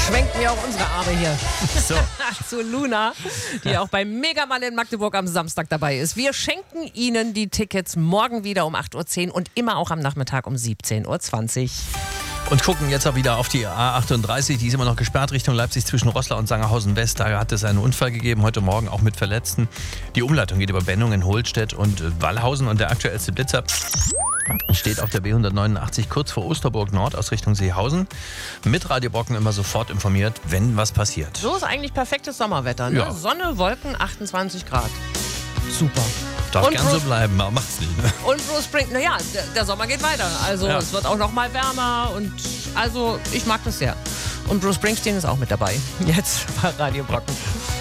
schwenken wir auch unsere Arme hier. So. Zu Luna, die auch beim Megamal in Magdeburg am Samstag dabei ist. Wir schenken Ihnen die Tickets morgen wieder um 8.10 Uhr und immer auch am Nachmittag um 17.20 Uhr. Und gucken jetzt auch wieder auf die A38, die ist immer noch gesperrt Richtung Leipzig zwischen Roßlau und Sangerhausen West. Da hat es einen Unfall gegeben, heute Morgen auch mit Verletzten. Die Umleitung geht über Bennungen, Hohlstedt und Wallhausen und der aktuellste Blitzer steht auf der B189 kurz vor Osterburg Nord aus Richtung Seehausen. Mit Radio Brocken immer sofort informiert, wenn was passiert. So ist eigentlich perfektes Sommerwetter, ne? Ja. Sonne, Wolken, 28 Grad. Super. Darf Und gern so Bruce- bleiben, aber macht's nicht. Ne? Und Bruce Springsteen, naja, der Sommer geht weiter. Also Ja. es wird auch noch mal wärmer und also ich mag das sehr. Und Bruce Springsteen ist auch mit dabei. Jetzt bei Radio Brocken.